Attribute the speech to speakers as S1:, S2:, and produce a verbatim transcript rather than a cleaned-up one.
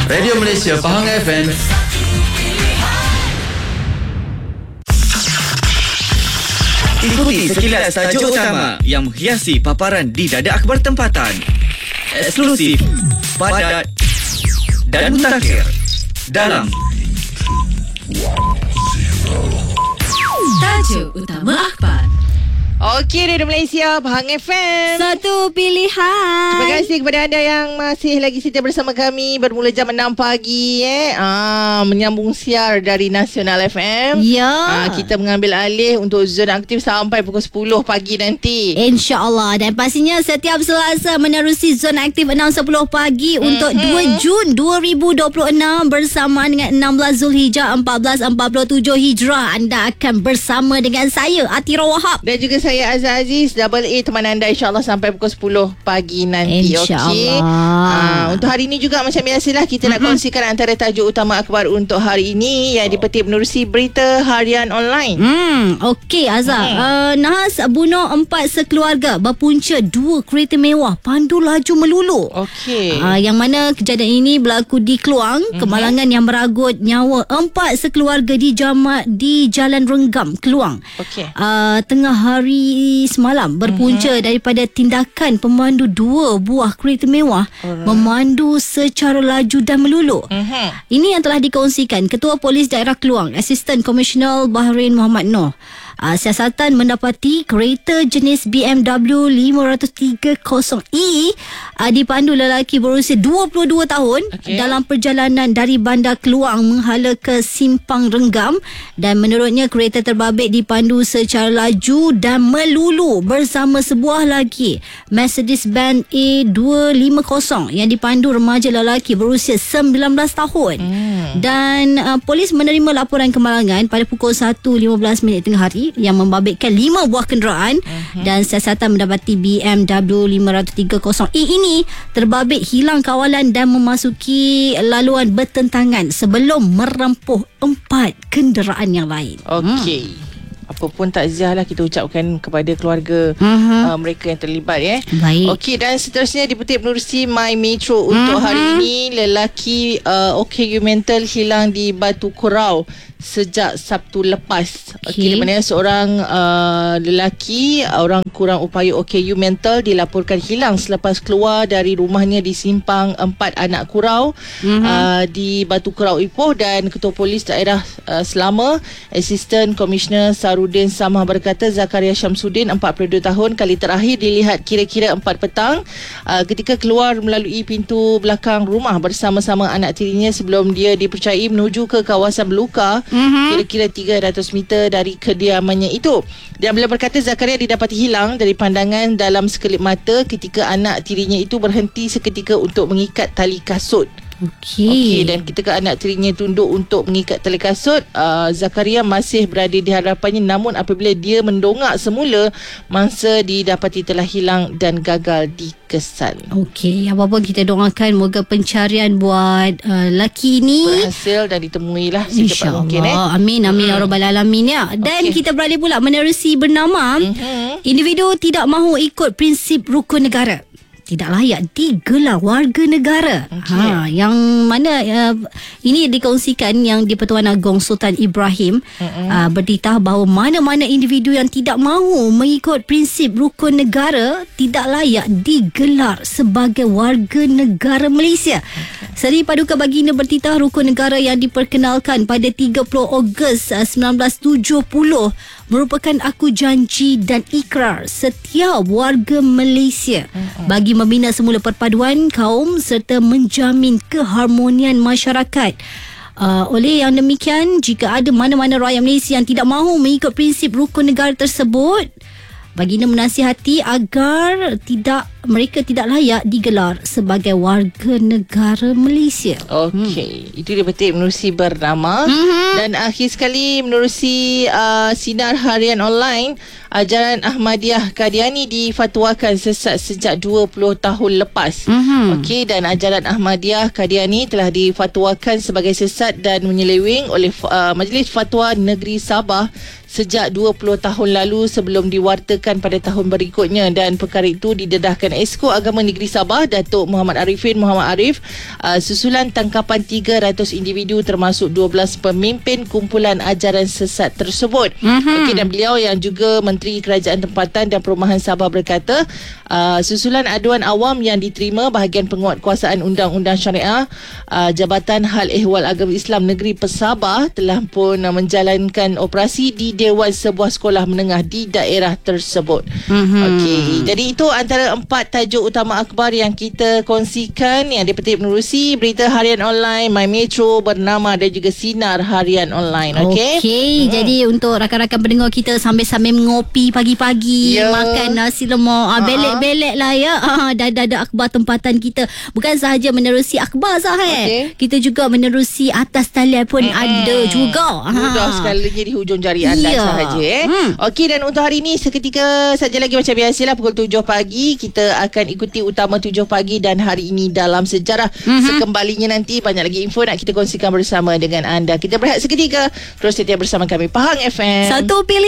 S1: Radio Malaysia Pahang F M.
S2: Ikuti sekilas tajuk utama yang menghiasi paparan di Dada Akhbar Tempatan. Eksklusif, padat dan mutakhir dalam
S3: Tajuk Utama Akhbar.
S4: Okey, Radio Malaysia Pahang F M.
S3: Satu pilihan.
S4: Terima kasih kepada anda yang masih lagi setia bersama kami bermula jam enam pagi eh. Ah, menyambung siar dari Nasional F M.
S3: Ya.
S4: Ah, kita mengambil alih untuk zona aktif sampai pukul sepuluh pagi nanti.
S3: InsyaAllah. Dan pastinya setiap Selasa menerusi zona aktif enam sepuluh pagi mm-hmm. untuk dua Jun dua ribu dua puluh enam bersama dengan enam belas Zulhijjah empat belas empat puluh tujuh Hijrah. Anda akan bersama dengan saya Atira Wahab
S4: dan juga saya Azhar Aziz Double A teman anda insyaAllah sampai pukul sepuluh pagi nanti.
S3: InsyaAllah.
S4: Okay. Untuk hari ini juga macam biasalah kita mm-hmm. nak kongsikan antara tajuk utama akhbar untuk hari ini yang dipetik menerusi berita harian online.
S3: Hmm, Okey Azhar. Hmm. Uh, nahas bunuh empat sekeluarga berpunca dua kereta mewah pandu laju melulu.
S4: Okey.
S3: Uh, yang mana kejadian ini berlaku di Keluang, mm-hmm. kemalangan yang meragut nyawa empat sekeluarga di jama di Jalan Renggam, Keluang.
S4: Okey.
S3: Uh, tengah hari semalam berpunca mm-hmm. daripada tindakan pemandu dua buah kereta mewah Alright. memandu secara laju dan melulu. Mm-hmm. Ini yang telah dikongsikan Ketua Polis Daerah Keluang, Assistant Commissioner Bahrain Muhammad Noh. Uh, siasatan mendapati kereta jenis B M W lima tiga kosong E uh, dipandu lelaki berusia dua puluh dua tahun okay. dalam perjalanan dari Bandar Keluang menghala ke Simpang Renggam, dan menurutnya kereta terbabit dipandu secara laju dan melulu bersama sebuah lagi Mercedes-Benz A dua lima kosong yang dipandu remaja lelaki berusia sembilan belas tahun. Hmm. Dan uh, polis menerima laporan kemalangan pada pukul satu lima belas minit tengah hari yang membabitkan lima buah kenderaan uh-huh. dan siasatan mendapati B M W lima tiga kosong E ini terbabit hilang kawalan dan memasuki laluan bertentangan sebelum merempuh empat kenderaan yang lain.
S4: Okey. Hmm. Apa pun takziah lah kita ucapkan kepada keluarga uh-huh. uh, mereka yang terlibat ya.
S3: Baik.
S4: Okey, dan seterusnya dipetik menerusi My Metro untuk uh-huh. hari ini. Lelaki uh, O K U mental hilang di Batu Kurau sejak Sabtu lepas. Okey, okay, di mana seorang uh, lelaki orang kurang upaya O K U mental dilaporkan hilang selepas keluar dari rumahnya di Simpang Empat Anak Kurau uh-huh. uh, di Batu Kurau Ipoh. Dan Ketua Polis Daerah uh, Selama Assistant Commissioner Sarudin Samah berkata Zakaria Syamsuddin empat puluh dua tahun kali terakhir dilihat kira-kira empat petang uh, ketika keluar melalui pintu belakang rumah bersama-sama anak tirinya sebelum dia dipercayai menuju ke kawasan Beluka mm-hmm. kira-kira tiga ratus meter dari kediamannya itu. Dan beliau berkata Zakaria didapati hilang dari pandangan dalam sekelip mata ketika anak tirinya itu berhenti seketika untuk mengikat tali kasut.
S3: Okey.
S4: Okey, dan ketika anak tirinya tunduk untuk mengikat tali kasut, uh, Zakaria masih berada di hadapannya, namun apabila dia mendongak semula, mangsa didapati telah hilang dan gagal dikesan.
S3: Okey, apa-apa kita doakan moga pencarian buat uh, lelaki ni
S4: berhasil dan ditemui lah secepat mungkin eh.
S3: Amin amin ya rabbal alamin ya. Dan okay. kita beralih pula menerusi bernama mm-hmm. individu tidak mahu ikut prinsip rukun negara tidak layak digelar warga negara. Okay. Ha, yang mana uh, ini dikongsikan yang di Pertuan Agong Sultan Ibrahim uh-uh. uh, bertitah bahawa mana-mana individu yang tidak mahu mengikut prinsip rukun negara tidak layak digelar sebagai warga negara Malaysia. Okay. Seri Paduka Baginda bertitah rukun negara yang diperkenalkan pada tiga puluh Ogos sembilan belas tujuh puluh merupakan aku janji dan ikrar setiap warga Malaysia uh-uh. bagi membina semula perpaduan kaum serta menjamin keharmonian masyarakat. Uh, oleh yang demikian, jika ada mana-mana rakyat Malaysia yang tidak mahu mengikut prinsip rukun negara tersebut, baginda menasihati agar tidak mereka tidak layak digelar sebagai warga negara Malaysia.
S4: Okey, hmm. itu dia petik menerusi bernama. Mm-hmm. Dan akhir sekali menerusi uh, sinar harian online, ajaran Ahmadiyah Qadiani difatwakan sesat sejak dua puluh tahun lepas. Mm-hmm. Okey, dan ajaran Ahmadiyah Qadiani telah difatwakan sebagai sesat dan menyeleweng oleh uh, Majlis Fatwa Negeri Sabah sejak dua puluh tahun lalu sebelum diwartakan pada tahun berikutnya, dan perkara itu didedahkan Esko Agama Negeri Sabah Datuk Muhammad Arifin Muhammad Arif uh, susulan tangkapan tiga ratus individu termasuk dua belas pemimpin kumpulan ajaran sesat tersebut. Mm-hmm. Okey, dan beliau yang juga Menteri Kerajaan Tempatan dan Perumahan Sabah berkata uh, susulan aduan awam yang diterima bahagian penguatkuasaan undang-undang syariah uh, Jabatan Hal Ehwal Agama Islam Negeri Pesabah telah pun uh, menjalankan operasi di Dewan sebuah sekolah menengah di daerah tersebut. Mm-hmm. Okey, jadi itu antara empat tajuk utama akhbar yang kita kongsikan yang dipetik menerusi Berita Harian Online My Metro Bernama dan juga Sinar Harian Online. Okey.
S3: Okey, hmm. jadi untuk rakan-rakan pendengar kita sambil-sambil mengopi pagi-pagi, yeah. makan nasi lemak, uh-huh. belek-belek lah ya. Ah, dah ada akhbar tempatan kita. Bukan sahaja menerusi akhbar Zah eh. Okay. Kita juga menerusi atas talian pun hmm. ada juga.
S4: Mudah sekali di hujung jari anda yeah. sahaja eh. Hmm. Okey, dan untuk hari ini seketika saja lagi macam biasalah pukul tujuh pagi kita akan ikuti Utama tujuh pagi dan hari ini dalam sejarah. Mm-hmm. Sekembalinya nanti banyak lagi info nak kita kongsikan bersama dengan anda. Kita berehat seketika, terus setia bersama kami Pahang F M.
S3: Satu pilihan